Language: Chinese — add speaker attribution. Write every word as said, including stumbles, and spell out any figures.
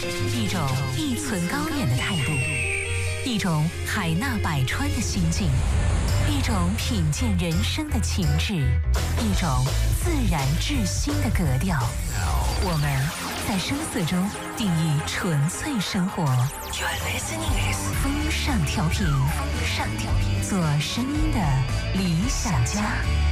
Speaker 1: 一种一寸高远的态度，一种海纳百川的心境，一种品鉴人生的情致，一种自然至心的格调。我们在声色中定义纯粹生活。You are listening is 风尚调频，风尚调频，做声音的理想家。